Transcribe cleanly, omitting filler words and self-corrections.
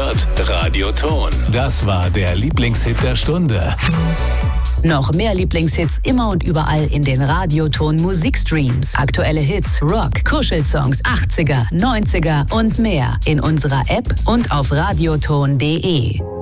Hört Radioton. Das war der Lieblingshit der Stunde. Noch mehr Lieblingshits immer und überall in den Radioton Musikstreams. Aktuelle Hits, Rock, Kuschelsongs, 80er, 90er und mehr in unserer App und auf radioton.de.